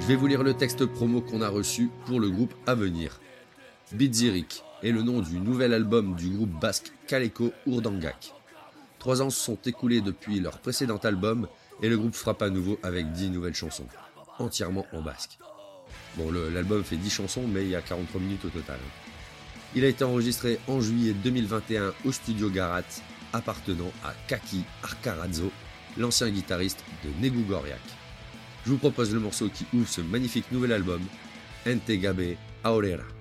Je vais vous lire le texte promo qu'on a reçu pour le groupe à venir. Bidzirik est le nom du nouvel album du groupe basque Kaleko Urdangak. 3 ans se sont écoulés depuis leur précédent album et le groupe frappe à nouveau avec 10 nouvelles chansons, entièrement en basque. Bon, l'album fait 10 chansons, mais il y a 43 minutes au total. Il a été enregistré en juillet 2021 au studio Garat, appartenant à Kaki Arkarazzo, l'ancien guitariste de Negu Gorriak. Je vous propose le morceau qui ouvre ce magnifique nouvel album, Ente Gabe Aurrera.